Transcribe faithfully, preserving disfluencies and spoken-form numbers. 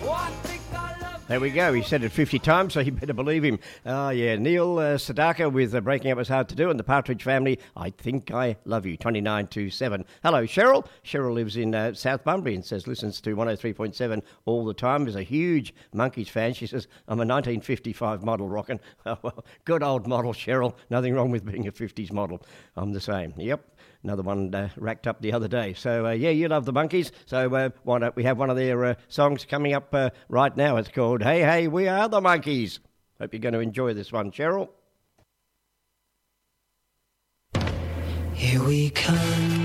There we go. He said it fifty times, so you better believe him. Oh, yeah. Neil uh, Sedaka with uh, Breaking Up Was Hard to Do, and the Partridge Family, I Think I Love You, twenty-nine two seven. Hello, Cheryl. Cheryl lives in uh, South Bunbury and says, listens to one oh three point seven all the time. Is a huge Monkees fan. She says, I'm a nineteen fifty-five model rockin'. Oh, well, good old model, Cheryl. Nothing wrong with being a fifties model. I'm the same. Yep. Another one uh, racked up the other day. So, uh, yeah, you love the Monkees. So uh, why don't we have one of their uh, songs coming up uh, right now. It's called Hey, Hey, We Are the Monkees. Hope you're going to enjoy this one, Cheryl. Here we come.